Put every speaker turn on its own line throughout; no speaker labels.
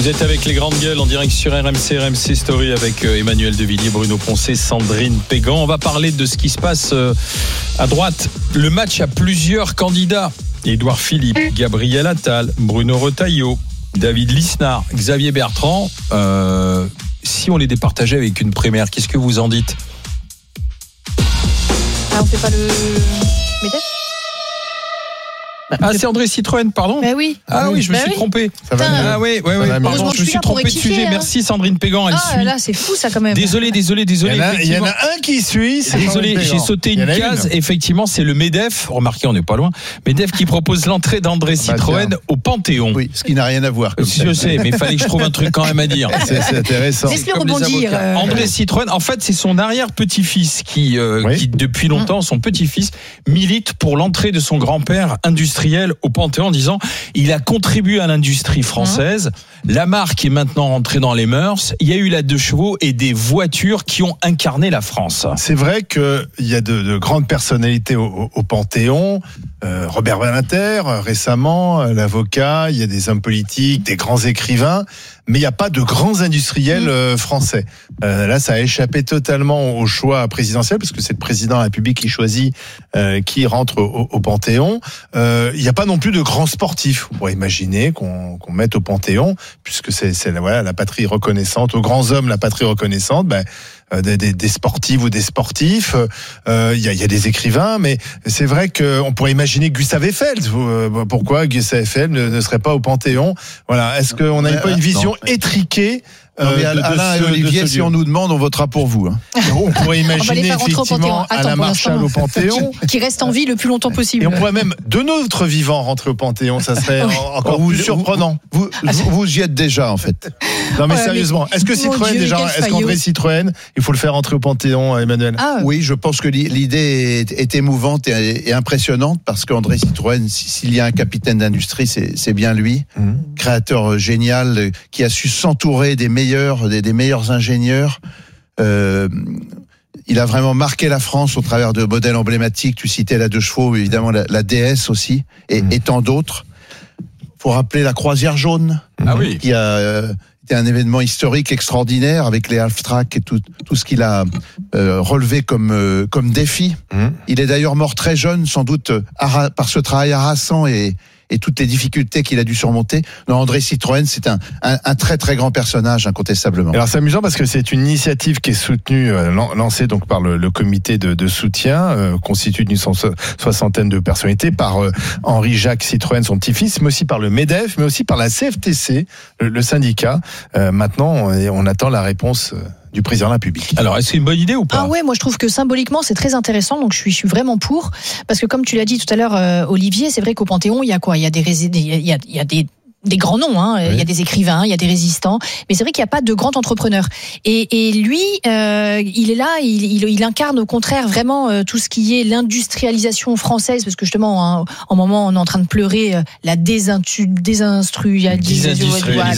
Vous êtes avec les grandes gueules en direct sur RMC Story avec Emmanuel Devilliers, Bruno Poncet, Sandrine Pégan. On va parler de ce qui se passe à droite. Le match a plusieurs candidats. Édouard Philippe, Gabriel Attal, Bruno Retailleau, David Lisnard, Xavier Bertrand. Si on les départageait avec une primaire, qu'est-ce que vous en dites ?
On fait pas le MEDEF ?
Ah, c'est André Citroën, pardon.
Bah oui.
Ah oui, je me suis trompé.
Ça va bien.
Ah oui, pardon, je me suis trompé de sujet. Merci Sandrine Pégan, elle suit.
Là, c'est fou ça quand même.
Désolé.
Il y en a un qui suit.
Désolé, j'ai sauté une case. Effectivement, c'est le MEDEF. Remarquez, on n'est pas loin. MEDEF qui propose l'entrée d'André Citroën au Panthéon.
Oui, ce qui n'a rien à voir.
Je sais, mais il fallait que je trouve un truc quand même à dire.
C'est intéressant.
Laisse-le rebondir.
André Citroën, en fait, c'est son arrière-petit-fils qui depuis longtemps, son petit-fils, milite pour l'entrée de son grand-père industriel au Panthéon en disant il a contribué à l'industrie française. La marque est maintenant rentrée dans les mœurs. Il y a eu la 2 chevaux et des voitures qui ont incarné la France.
C'est vrai qu'il y a de grandes personnalités au Panthéon. Robert Badinter, récemment, l'avocat. Il y a des hommes politiques, des grands écrivains. Mais il n'y a pas de grands industriels français. Là, ça a échappé totalement au choix présidentiel, parce que c'est le président de la République qui choisit qui rentre au Panthéon. Il n'y a pas non plus de grands sportifs. On pourrait imaginer qu'on mette au Panthéon, puisque c'est la patrie reconnaissante, aux grands hommes la patrie reconnaissante. Des sportives ou des sportifs. Il y a des écrivains, mais c'est vrai qu'on pourrait imaginer Gustave Eiffel. Pourquoi Gustave Eiffel ne serait pas au Panthéon ? Voilà. Est-ce qu'on n'a pas une vision étriquée?
Alain et Olivier, si on nous demande, on votera pour vous.
On pourrait imaginer effectivement Alain Marchal au Panthéon,
qui reste en vie le plus longtemps possible.
Et on pourrait même de notre vivant rentrer au Panthéon. Ça serait encore plus surprenant.
Vous y êtes déjà, en fait.
Non, mais sérieusement, est-ce que Citroën est-ce qu'André Citroën, il faut le faire rentrer au Panthéon, Emmanuel?
Oui, je pense que l'idée est émouvante et impressionnante, parce qu'André Citroën, s'il y a un capitaine d'industrie, c'est bien lui, créateur génial, qui a su s'entourer des meilleurs ingénieurs. Il a vraiment marqué la France au travers de modèles emblématiques. Tu citais la 2 chevaux, évidemment la DS aussi, et tant d'autres. Faut rappeler la croisière jaune, qui a été un événement historique extraordinaire, avec les half-track et tout ce qu'il a relevé comme défi. Il est d'ailleurs mort très jeune, sans doute par ce travail harassant et toutes les difficultés qu'il a dû surmonter. Non, André Citroën, c'est un très très grand personnage, incontestablement.
Alors c'est amusant parce que c'est une initiative qui est soutenue, lancée donc par le comité de soutien, constitué d'une soixantaine de personnalités, par Henri-Jacques Citroën, son petit-fils, mais aussi par le MEDEF, mais aussi par la CFTC, le syndicat. Maintenant, on attend la réponse du président de la République.
Alors, est-ce que c'est une bonne idée ou pas ?
Moi je trouve que symboliquement c'est très intéressant, donc je suis vraiment pour, parce que comme tu l'as dit tout à l'heure, Olivier, c'est vrai qu'au Panthéon il y a quoi ? Il y a des grands noms, il y a des écrivains, il y a des résistants, mais c'est vrai qu'il n'y a pas de grands entrepreneurs. Et lui, il est là, il incarne au contraire vraiment tout ce qui est l'industrialisation française, parce que justement, en moment, on est en train de pleurer la désindustrialisation.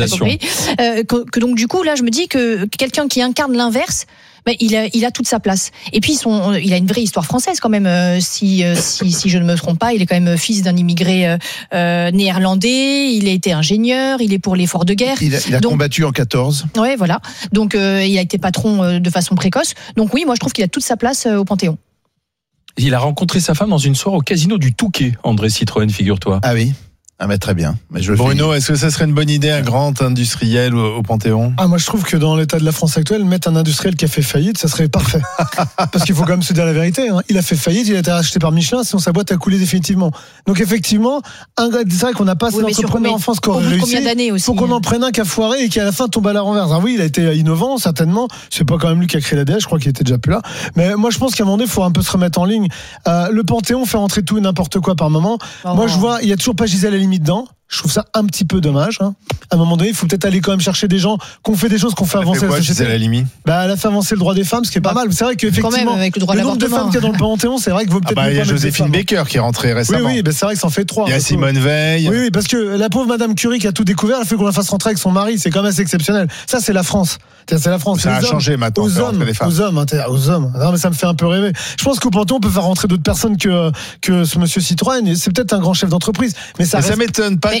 Que donc du coup, là, je me dis que quelqu'un qui incarne l'inverse, il a toute sa place. Et puis il a une vraie histoire française quand même. Si je ne me trompe pas, il est quand même fils d'un immigré néerlandais. Il a été ingénieur. Il est pour l'effort de guerre.
Il a combattu en 14.
Ouais, voilà. Donc il a été patron de façon précoce. Donc oui, moi je trouve qu'il a toute sa place au Panthéon.
Il a rencontré sa femme dans une soirée au casino du Touquet, André Citroën, figure-toi.
Ah oui. Très bien. Mais
Bruno, est-ce que ça serait une bonne idée, un grand industriel au Panthéon ?
Moi je trouve que dans l'état de la France actuelle, mettre un industriel qui a fait faillite, ça serait parfait. Parce qu'il faut quand même se dire la vérité. Il a fait faillite, il a été racheté par Michelin, sinon sa boîte a coulé définitivement. Donc effectivement, c'est vrai qu'on n'a pas assez d'entrepreneurs en France qui auraient réussi.
Combien d'années aussi ?
Faut qu'on en prenne un qui a foiré et qui à la fin tombe à la renverse. Oui, il a été innovant, certainement. C'est pas quand même lui qui a créé la DS, je crois qu'il était déjà plus là. Mais moi je pense qu'à un moment donné, il faut un peu se remettre en ligne. Le Panthéon fait rentrer tout et n'importe quoi par moment. Moi je vois, il y a toujours pas Gisèle Halimi dedans. Je trouve ça un petit peu dommage. À un moment donné, il faut peut-être aller quand même chercher des gens qui ont fait des choses, qui ont fait avancer la société.
Elle
a fait avancer le droit des femmes, ce qui est pas mal. C'est vrai qu'effectivement, le nombre de femmes qu'il y a dans le Panthéon, c'est vrai qu'il vaut peut-être.
Il y a Joséphine Baker qui est rentrée récemment.
Oui, c'est vrai que ça en fait 3.
Il y a Simone Veil.
Oui, parce que la pauvre Madame Curie qui a tout découvert, elle fait qu'on la fasse rentrer avec son mari. C'est quand même assez exceptionnel. Ça, c'est la France. C'est la France.
Ça a changé maintenant.
Aux hommes. Non, mais ça me fait un peu rêver. Je pense qu'au Panthéon, on peut faire rentrer d'autres personnes que ce monsieur Citroën. C'est peut-être un grand chef d'entreprise, mais ça
m'étonne pas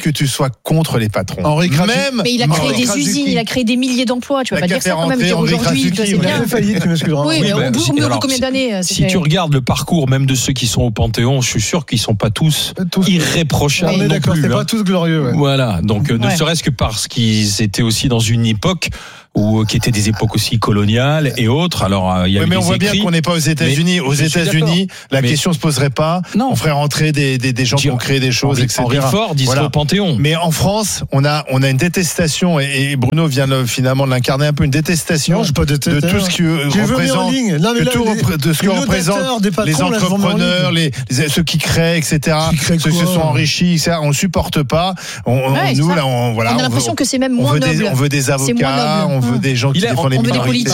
que tu sois contre les patrons.
Mais il a créé des usines, il a créé des milliers d'emplois. Tu vas pas dire ça quand même. Aujourd'hui, c'est bien.
Faillite, tu m'excuseras.
Oui, mais au bout de combien d'années?
Si tu regardes le parcours même de ceux qui sont au Panthéon, je suis sûr qu'ils sont pas tous irréprochables.
On est d'accord, c'est
plus,
pas tous glorieux. Ouais.
Voilà, donc ne serait-ce que parce qu'ils étaient aussi dans une époque qui étaient des époques aussi coloniales et autres. Alors il y a
mais on voit bien qu'on n'est pas aux États-Unis. Aux États-Unis, la question se poserait pas.
Non.
On ferait rentrer des gens qui ont créé des choses, etc.
Henry Ford, il serait au Panthéon.
Mais en France, on a une détestation et Bruno vient finalement de l'incarner un peu, une détestation de tout ce qui représente, de ce que représentent les entrepreneurs, ceux qui créent, etc. Ceux qui se sont enrichis, etc. On le supporte pas. Nous là, on
a l'impression que c'est même moins noble.
On veut des avocats. On veut des gens qui défendent les minorités.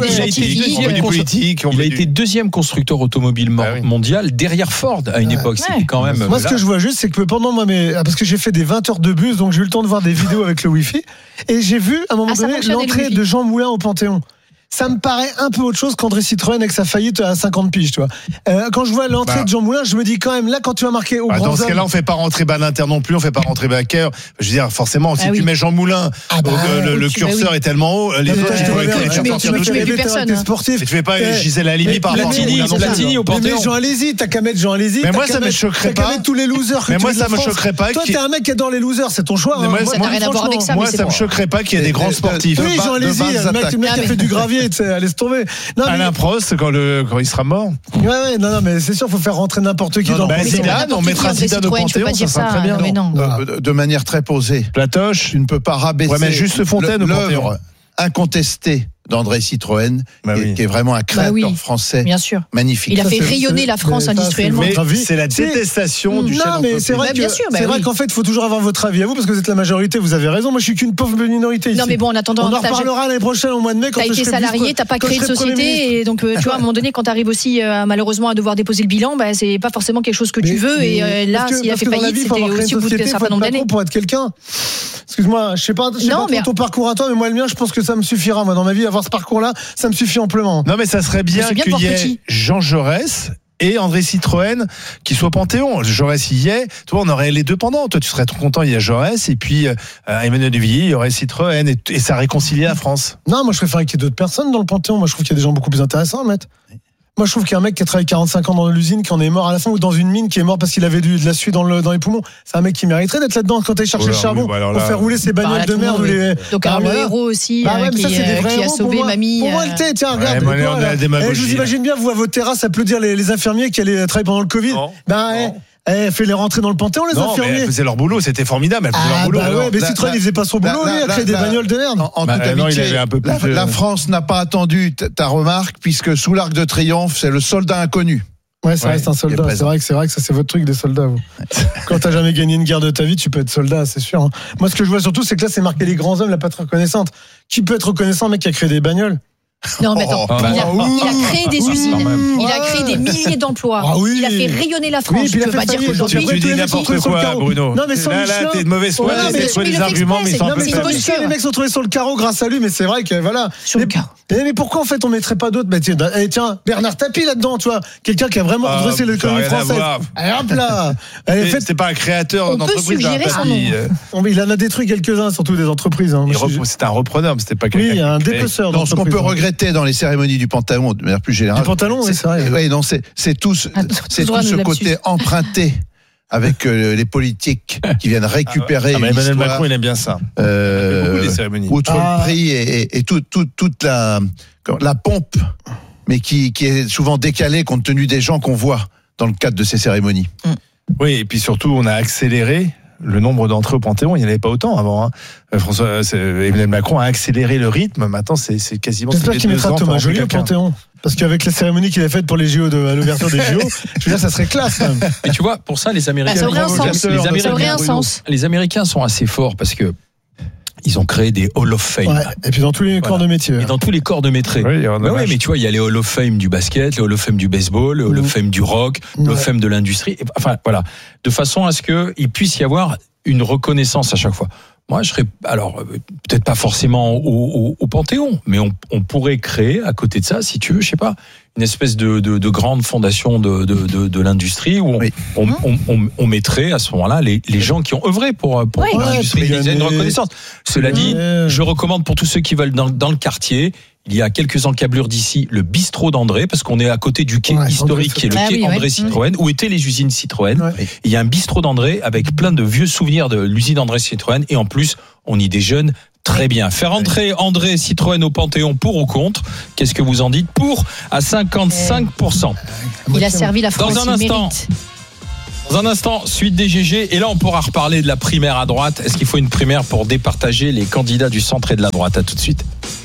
Il a été deuxième constructeur automobile mondial derrière Ford à une époque. C'était quand même.
Moi, ce que je vois juste, c'est que pendant parce que j'ai fait des 20 heures de bus, donc j'ai eu le temps de voir des vidéos avec le Wi-Fi, et j'ai vu à un moment donné l'entrée de Jean Moulin au Panthéon. Ça me paraît un peu autre chose qu'André Citroën avec sa faillite à 50 piges, tu vois. Quand je vois l'entrée de Jean Moulin, je me dis quand même, là, quand tu vas marquer au grand
dans ce cas-là, on fait pas rentrer Badinter non plus, on fait pas rentrer Baker. Je veux dire, forcément, si tu mets Jean Moulin, le curseur est tellement haut, les autres,
tu mets plus personne.
Tu fais pas Gisèle Halimi par
Platini au Panthéon.
Mais Jean Alési, t'as qu'à mettre Jean Alési.
Mais moi, ça me choquerait pas.
Tous les losers.
Mais moi, ça me choquerait pas.
Toi, t'es un mec qui adore les losers, c'est ton choix.
Ça n'a rien à voir avec ça.
Moi, ça me choquerait pas qu'il y ait des grands sportifs.
Oui, Jean Alési, le mec qui a fait du gravier, tu sais, laisse tomber.
Alain Prost quand il sera mort.
Ouais, non, mais c'est sûr, faut faire rentrer n'importe qui dans le
Zidane, on mettra Zidane au Panthéon, ça sera très bien.
De manière très posée.
Platoche,
tu ne peux pas rabaisser.
Ouais, mais juste Fontaine au Panthéon.
L'œuvre incontestée d'André Citroën, qui est vraiment un créateur français magnifique.
Il a fait rayonner la France industriellement.
Mais c'est la détestation du chef d'entreprise.
Mais c'est vrai qu'en fait, il faut toujours avoir votre avis à vous, parce que vous êtes la majorité, vous avez raison. Moi, je suis qu'une pauvre minorité ici.
Non, mais bon, en attendant,
on en reparlera l'année prochaine au mois de mai.
T'as été salarié, t'as pas créé de société, et donc tu vois, à un moment donné, quand t'arrives aussi malheureusement à devoir déposer le bilan, c'est pas forcément quelque chose que tu veux. Et là, s'il a fait faillite, c'était aussi au bout d'un certain nombre d'années.
Pour être quelqu'un. Excuse-moi, je sais pas ton parcours à toi, mais moi le mien, je pense que ça me suffira. Moi, dans ma vie, avoir ce parcours-là, ça me suffit amplement.
Non, mais ça serait bien qu'il y ait Jean Jaurès et André Citroën qui soient au Panthéon. Jaurès y est. Toi, on aurait les deux pendant. Toi, tu serais trop content. Il y a Jaurès et puis Emmanuel de Villiers, il y aurait Citroën et ça réconcilier la France.
Non, moi, je préfère qu'il y ait d'autres personnes dans le Panthéon. Moi, je trouve qu'il y a des gens beaucoup plus intéressants à mettre. Moi, je trouve qu'il y a un mec qui a travaillé 45 ans dans l'usine, qui en est mort à la fin, ou dans une mine, qui est mort parce qu'il avait de la suie dans les poumons. C'est un mec qui mériterait d'être là-dedans quand il cherché le charbon pour faire rouler ses bagnoles de merde.
Donc, le héros aussi, qui a sauvé mamie.
Pour moi, tiens, regarde. Je vous imagine bien, vous, à votre terrasse, applaudir les infirmiers qui allaient travailler pendant le Covid. Fais-les rentrer dans le Panthéon, les infirmiers.
Elles faisaient leur boulot, c'était formidable. Elles faisaient leur boulot.
Mais Citroën, il faisait pas son boulot, lui, il a créé des bagnoles de merde.
En toute amitié, la France n'a pas attendu ta remarque, puisque sous l'Arc de Triomphe, c'est le soldat inconnu.
Ouais, ça reste un soldat. C'est vrai que ça, c'est votre truc des soldats, vous. Quand t'as jamais gagné une guerre de ta vie, tu peux être soldat, c'est sûr. Moi, ce que je vois surtout, c'est que là, c'est marqué les grands hommes, la patrie reconnaissante. Qui peut être reconnaissant, mec qui a créé des bagnoles?
Non, mais attends, il a créé des usines, il a créé des milliers d'emplois, il a fait rayonner la France. Tu peux pas dire qu'aujourd'hui.
Tu dis n'importe quoi, Bruno.
Non, mais
là, t'es de mauvaise foi, t'es des arguments, mais ils sont un peu
faibles. Les mecs sont trouvés sur le carreau grâce à lui, mais c'est vrai que voilà.
Sur le carreau.
Mais pourquoi en fait on mettrait pas d'autres? Tiens, Bernard Tapie là-dedans, tu vois, quelqu'un qui a vraiment redressé l'économie française. Allez, hop là.
C'est pas un créateur d'entreprise.
On peut suggérer son nom.
Il en a détruit quelques-uns, surtout des entreprises.
C'est un repreneur, mais c'était pas quelqu'un.
Oui, un dépeceur.
Ce qu'on peut regretter dans les cérémonies du Panthéon, de manière plus générale.
Du pantalon, oui, c'est vrai.
Oui, non, c'est tout ce côté emprunté avec les politiques qui viennent récupérer.
Emmanuel Macron, il aime bien ça. Beaucoup des cérémonies.
Outre le prix et toute la pompe, mais qui est souvent décalée compte tenu des gens qu'on voit dans le cadre de ces cérémonies.
Oui, et puis surtout, on a accéléré le nombre d'entrées au Panthéon. Il n'y en avait pas autant avant. Emmanuel Macron a accéléré le rythme. Maintenant, c'est quasiment.
J'espère qu'il mettra Thomas Joly au Panthéon. Parce qu'avec les cérémonies qu'il a faites pour les JO à l'ouverture des JO, je veux dire, ça serait classe. Quand même.
Et tu vois, pour ça, les Américains,
ça aurait un sens.
Les Américains sont assez forts parce que ils ont créé des Hall of Fame.
Ouais, et puis dans tous les corps de métier.
Et dans tous les corps de métier.
Oui,
mais tu vois, il y a les Hall of Fame du basket, les Hall of Fame du baseball, les Hall of Fame du rock, les Hall of Fame de l'industrie. Enfin, voilà. De façon à ce qu'il puisse y avoir une reconnaissance à chaque fois. Moi, je serais, alors, peut-être pas forcément au Panthéon, mais on pourrait créer, à côté de ça, si tu veux, je sais pas, une espèce de grande fondation de l'industrie où on mettrait à ce moment-là les gens qui ont œuvré pour l'industrie. Il y a une reconnaissance. Cela dit, je recommande pour tous ceux qui veulent dans le quartier, il y a quelques encablures d'ici, le bistrot d'André, parce qu'on est à côté du quai historique, qui est le quai André Citroën, où étaient les usines Citroën. Ouais. Il y a un bistrot d'André avec plein de vieux souvenirs de l'usine André Citroën, et en plus, on y déjeune très bien. Faire entrer André Citroën au Panthéon, pour ou contre? Qu'est-ce que vous en dites? Pour, à 55%.
Il a servi la France.
Dans un instant, suite des GG, et là on pourra reparler de la primaire à droite. Est-ce qu'il faut une primaire pour départager les candidats du centre et de la droite? À tout de suite.